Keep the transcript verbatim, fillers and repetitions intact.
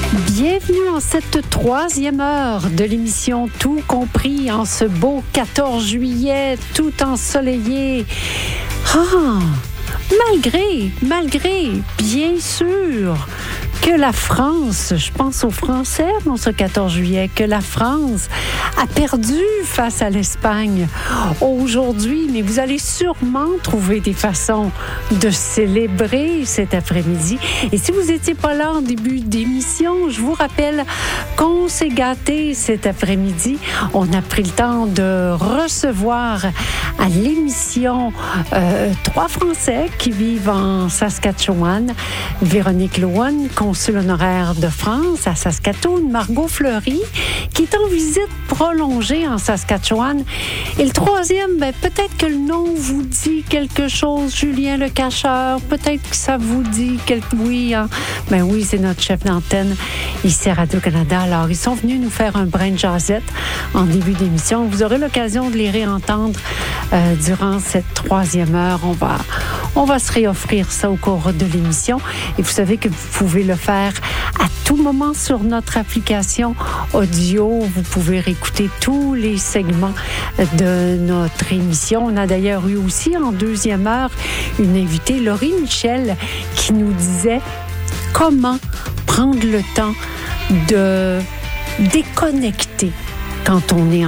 Bienvenue en cette troisième heure de l'émission Tout compris en ce beau quatorze juillet, tout ensoleillé. Ah, malgré, malgré, bien sûr, que la France, je pense aux Français dans ce quatorze juillet, que la France a perdu face à l'Espagne aujourd'hui, mais vous allez sûrement trouver des façons de célébrer cet après-midi. Et si vous n'étiez pas là en début d'émission, je vous rappelle qu'on s'est gâté cet après-midi. On a pris le temps de recevoir à l'émission euh, trois Français qui vivent en Saskatchewan. Véronique Lohan, consul honoraire de France à Saskatoon, Margot Fleury, qui est en visite prolongée en Saskatchewan. Et le troisième, ben, peut-être que le nom vous dit quelque chose, Julien Le Cacheur, peut-être que ça vous dit quelque... Oui, hein? Ben oui, c'est notre chef d'antenne ici à Radio-Canada. Alors, ils sont venus nous faire un brin de jazzette en début d'émission. Vous aurez l'occasion de les réentendre euh, durant cette troisième heure. On va, on va se réoffrir ça au cours de l'émission. Et vous savez que vous pouvez le faire à tout moment sur notre application audio. Vous pouvez réécouter tous les segments de notre émission. On a d'ailleurs eu aussi en deuxième heure une invitée, Laurie Michel, qui nous disait comment prendre le temps de déconnecter quand on est